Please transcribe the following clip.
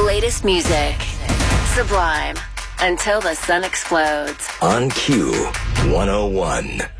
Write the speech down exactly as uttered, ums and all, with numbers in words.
latest music. Sublime. Until the sun explodes. On Q one oh one.